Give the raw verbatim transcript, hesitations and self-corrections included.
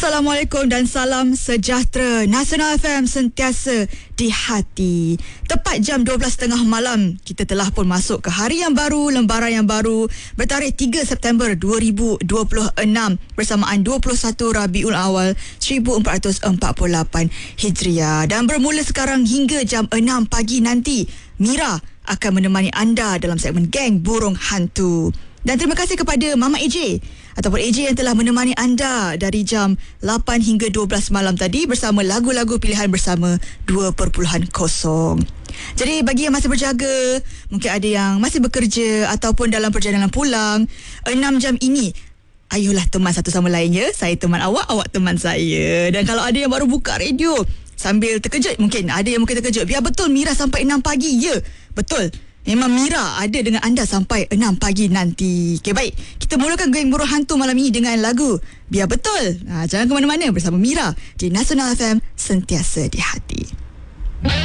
Assalamualaikum dan salam sejahtera. Nasional F M sentiasa di hati. Tepat jam dua belas tiga puluh malam, kita telah pun masuk ke hari yang baru, lembaran yang baru bertarikh tiga September dua ribu dua puluh enam bersamaan dua puluh satu Rabiul Awal seribu empat ratus empat puluh lapan Hijriah. Dan bermula sekarang hingga jam enam pagi nanti, Mira akan menemani anda dalam segmen Geng Burung Hantu. Dan terima kasih kepada Mama A J ataupun A J yang telah menemani anda dari jam lapan hingga dua belas malam tadi bersama lagu-lagu pilihan bersama dua kosong. Jadi bagi yang masih berjaga, mungkin ada yang masih bekerja ataupun dalam perjalanan pulang, enam jam ini ayolah teman satu sama lain ya. Saya teman awak, awak teman saya. Dan kalau ada yang baru buka radio sambil terkejut, mungkin ada yang mungkin terkejut, biar betul Mira sampai enam pagi. Ya, betul. Memang Mira ada dengan anda sampai enam pagi nanti. Okey, baik. Kita mulakan Geng Burung Hantu malam ini dengan lagu Biar Betul. Ha, jangan ke mana-mana bersama Mira di Nasional F M sentiasa di hati.